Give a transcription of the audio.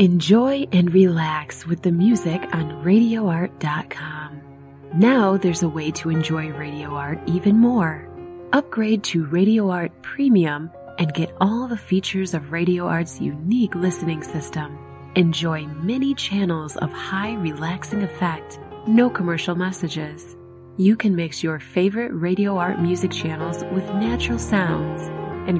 Enjoy and relax with the music on RadioArt.com. Now there's a way to enjoy Radio Art even more. Upgrade to Radio Art Premium and get all the features of Radio Art's unique listening system. Enjoy many channels of high relaxing effect, no commercial messages. You can mix your favorite Radio Art music channels with natural sounds.